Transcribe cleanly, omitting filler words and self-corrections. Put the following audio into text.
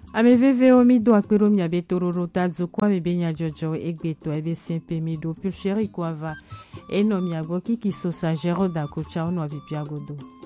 Ameveve omido akpero miabe tororo tadzo kwa mebenya jojo egbeto ebe simpe mido pulsheri kwava eno miago kiki sosa jero da kocha ono abipiagodo.